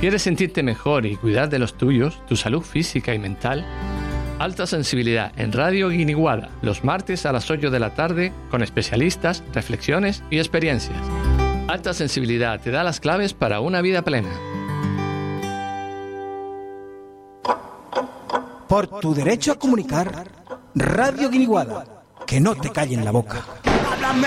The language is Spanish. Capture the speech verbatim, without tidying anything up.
¿Quieres sentirte mejor y cuidar de los tuyos, tu salud física y mental? Alta Sensibilidad en Radio Guiniguada, los martes a las ocho de la tarde, con especialistas, reflexiones y experiencias. Alta Sensibilidad te da las claves para una vida plena. Por tu derecho a comunicar, Radio Guiniguada, que no te callen la boca. Háblame